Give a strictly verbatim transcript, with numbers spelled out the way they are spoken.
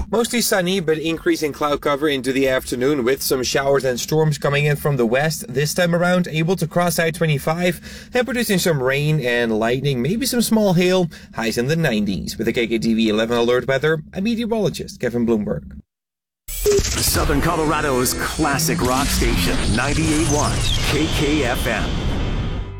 Mostly sunny, but increasing cloud cover into the afternoon with some showers and storms coming in from the west. This time around, able to cross I twenty-five and producing some rain and lightning, maybe some small hail. Highs in the nineties. With the K K T V eleven alert weather, I'm meteorologist Kevin Bloomberg. Southern Colorado's classic rock station, ninety-eight point one K K F M.